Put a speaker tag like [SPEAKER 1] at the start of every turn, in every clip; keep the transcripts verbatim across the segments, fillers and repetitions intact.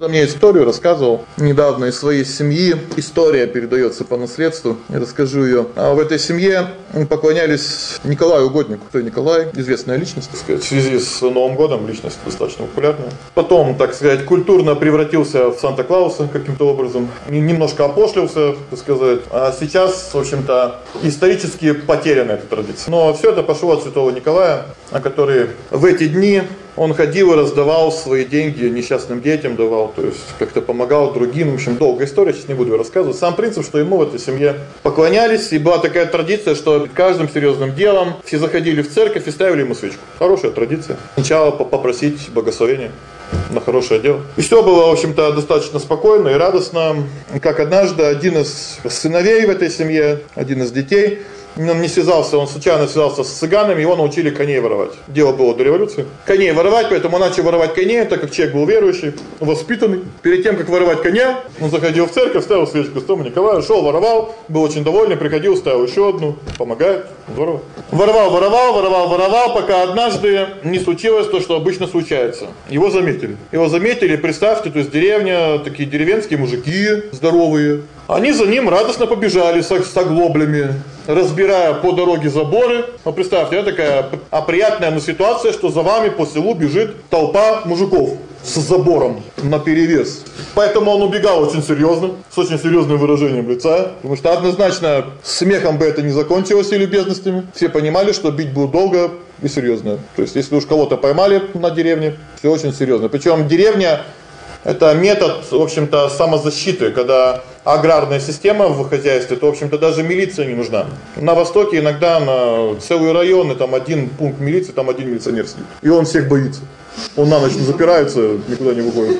[SPEAKER 1] Мне историю рассказывал недавно из своей семьи. История передается по наследству. Я расскажу ее. А в этой семье поклонялись Николаю Угоднику. Кто Николай? Известная личность, так сказать. В связи с Новым годом личность достаточно популярная. Потом, так сказать, культурно превратился в Санта-Клауса каким-то образом. Немножко опошлился, так сказать. А сейчас, в общем-то, исторически потеряна эта традиция. Но все это пошло от святого Николая, который в эти дни он ходил и раздавал свои деньги несчастным детям, давал, то есть как-то помогал другим. В общем, долгая история, сейчас не буду ее рассказывать. Сам принцип, что ему в этой семье поклонялись, и была такая традиция, что перед каждым серьезным делом все заходили в церковь и ставили ему свечку. Хорошая традиция. Сначала попросить благословения на хорошее дело. И все было, в общем-то, достаточно спокойно и радостно. Как однажды один из сыновей в этой семье, один из детей, он не связался, он случайно связался с цыганами, его научили коней воровать. Дело было до революции. Коней воровать, поэтому он начал воровать коней, так как человек был верующий, воспитанный. Перед тем, как воровать коня, он заходил в церковь, ставил свечку святому Николаю, шел, воровал, был очень довольный, приходил, ставил еще одну, помогает, здорово. Воровал, воровал, воровал, воровал, пока однажды не случилось то, что обычно случается. Его заметили. Его заметили, представьте, то есть деревня, такие деревенские мужики здоровые. Они за ним радостно побежали с оглоблями, разбирая по дороге заборы. Ну, представьте, это такая приятная ну, ситуация, что за вами по селу бежит толпа мужиков с забором наперевес. Поэтому он убегал очень серьезно, с очень серьезным выражением лица, потому что однозначно смехом бы это не закончилось и любезностями. Все понимали, что бить будут долго и серьезно. То есть, если уж кого-то поймали на деревне, все очень серьезно. Причем деревня — это метод, в общем-то, самозащиты, когда аграрная система в хозяйстве, то, в общем-то, даже милиция не нужна. На Востоке иногда на целые районы, там один пункт милиции, там один милиционер сидит. И он всех боится. Он на ночь не запирается, никуда не выходит.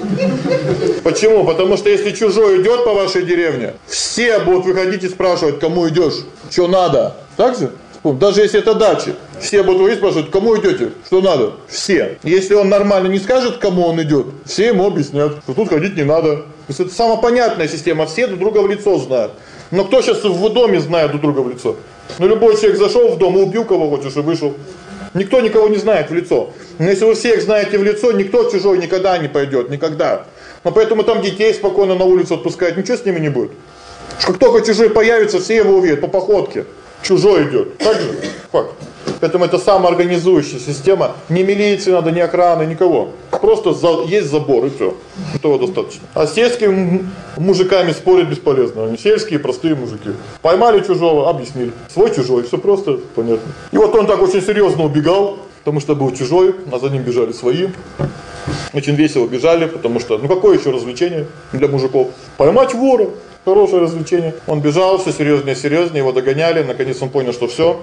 [SPEAKER 1] Почему? Потому что если чужой идет по вашей деревне, все будут выходить и спрашивать, кому идешь, что надо. Так же? Даже если это дача, все будут выходить и спрашивать, кому идете, что надо. Все. Если он нормально не скажет, кому он идет, все ему объяснят, что тут ходить не надо. То есть это самая понятная система, все друг друга в лицо знают. Но кто сейчас в доме знает друг друга в лицо? Ну любой человек зашел в дом и убил кого хочешь и вышел. Никто никого не знает в лицо. Но если вы всех знаете в лицо, никто чужой никогда не пойдет, никогда. Но поэтому там детей спокойно на улицу отпускают, ничего с ними не будет. Как только чужой появится, все его увидят по походке. Чужой идет. Так же? Факт. Поэтому это самоорганизующая система. Ни милиции надо, ни охраны, никого. Просто за, есть забор и все. Этого достаточно. А с сельскими мужиками спорить бесполезно. Они сельские, простые мужики. Поймали чужого, объяснили. Свой, чужой, все просто, понятно. И вот он так очень серьезно убегал, потому что был чужой, а за ним бежали свои. Очень весело бежали, потому что, ну какое еще развлечение для мужиков? Поймать вора. Хорошее развлечение. Он бежал, все серьезнее и серьезнее, его догоняли, наконец он понял, что все.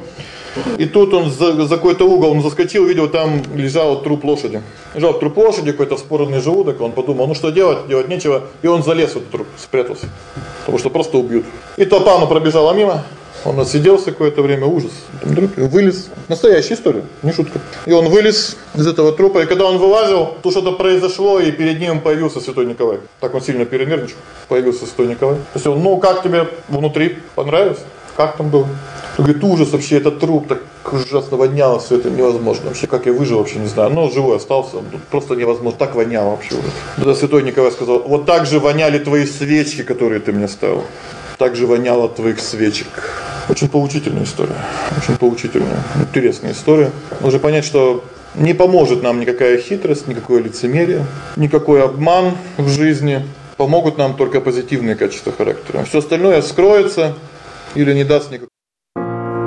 [SPEAKER 1] И тут он за, за какой-то угол, он заскочил, видел, там лежал труп лошади. Лежал труп лошади, какой-то вспоротный желудок, он подумал, ну что делать, делать нечего, и он залез в этот труп, спрятался, потому что просто убьют. И толпа, ну, пробежала мимо, он отсиделся какое-то время, ужас, вылез, настоящая история, не шутка. И он вылез из этого трупа, и когда он вылазил, то что-то произошло, и перед ним появился святой Николай. Так он сильно перенервничал, появился святой Николай. То есть он, ну как тебе внутри, понравилось? Как там было? Он говорит, ужас вообще, этот труп так ужасно воняло, все это невозможно. Вообще, как я выжил, вообще не знаю. Но живой остался, просто невозможно, так воняло вообще уже. Тогда святой Николай сказал, вот так же воняли твои свечки, которые ты мне ставил. Так же воняло от твоих свечек. Очень поучительная история, очень поучительная, интересная история. Нужно понять, что не поможет нам никакая хитрость, никакое лицемерие, никакой обман в жизни. Помогут нам только позитивные качества характера. Все остальное скроется или не даст никакого.